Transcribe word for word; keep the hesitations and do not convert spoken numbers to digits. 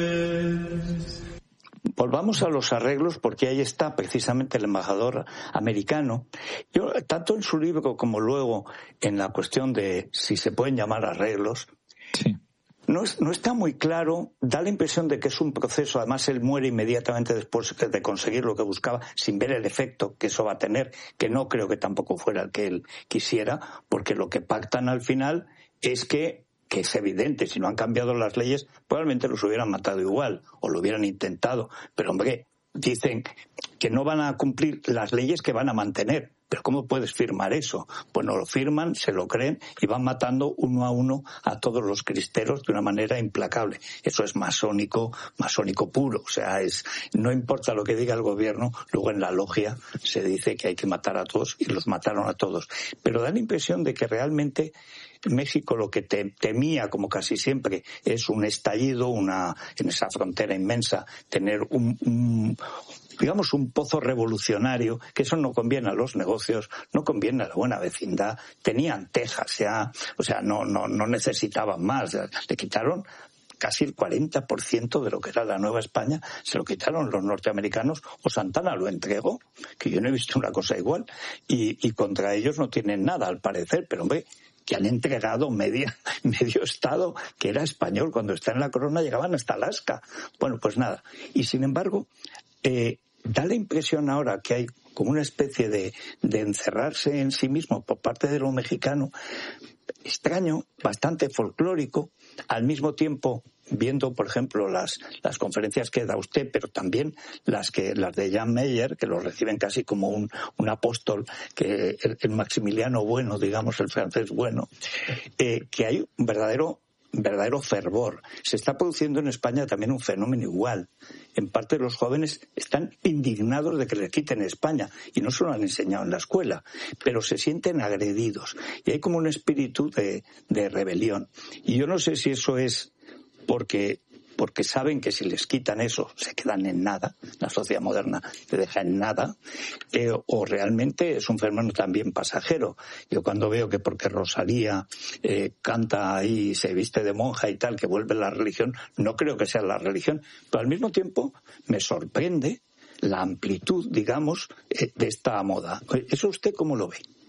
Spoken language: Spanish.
Volvamos a los arreglos, porque ahí está precisamente el embajador americano. Yo, tanto en su libro como luego en la cuestión de si se pueden llamar arreglos, sí. no, es, no está muy claro. Da la impresión de que es un proceso. Además, él muere inmediatamente después de conseguir lo que buscaba, sin ver el efecto que eso va a tener, que no creo que tampoco fuera el que él quisiera, porque lo que pactan al final es que que es evidente, si no han cambiado las leyes, probablemente los hubieran matado igual, o lo hubieran intentado. Pero, hombre, dicen que no van a cumplir las leyes que van a mantener. Pero ¿cómo puedes firmar eso? Pues no lo firman, se lo creen y van matando uno a uno a todos los cristeros de una manera implacable. Eso es masónico, masónico puro. O sea, es no importa lo que diga el gobierno, luego en la logia se dice que hay que matar a todos y los mataron a todos. Pero da la impresión de que realmente México lo que te, temía, como casi siempre, es un estallido, una en esa frontera inmensa, tener un, un digamos, un pozo revolucionario, que eso no conviene a los negocios, no conviene a la buena vecindad. Tenían Texas ya, o sea, no, no, no necesitaban más. Le quitaron casi el cuarenta por ciento de lo que era la Nueva España, se lo quitaron los norteamericanos, o Santana lo entregó, que yo no he visto una cosa igual, y, y contra ellos no tienen nada, al parecer, pero hombre, que han entregado media, medio estado que era español. Cuando está en la corona llegaban hasta Alaska. Bueno, pues nada. Y sin embargo, eh, da la impresión ahora que hay como una especie de, de encerrarse en sí mismo por parte de lo mexicano, extraño, bastante folclórico, al mismo tiempo viendo, por ejemplo, las, las conferencias que da usted, pero también las que las de Jan Meyer, que lo reciben casi como un, un apóstol, que el, el Maximiliano bueno, digamos, el francés bueno, eh, que hay un verdadero verdadero fervor. Se está produciendo en España también un fenómeno igual. En parte los jóvenes están indignados de que les quiten España, y no se lo han enseñado en la escuela, pero se sienten agredidos. Y hay como un espíritu de, de rebelión. Y yo no sé si eso es porque porque saben que si les quitan eso se quedan en nada, la sociedad moderna te deja en nada, eh, o realmente es un fenómeno también pasajero. Yo cuando veo que porque Rosalía eh, canta ahí, se viste de monja y tal, que vuelve la religión, no creo que sea la religión, pero al mismo tiempo me sorprende la amplitud, digamos, eh, de esta moda. ¿Eso usted cómo lo ve?